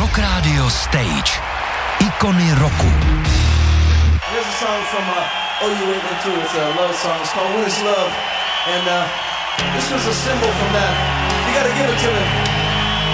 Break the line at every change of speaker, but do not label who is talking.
Rock Radio Stage. Ikony roku.
Here's a song from Oh You Wait Me Too. It's a love song. It's called When It's Love. And this was a symbol from that. You gotta give it to me.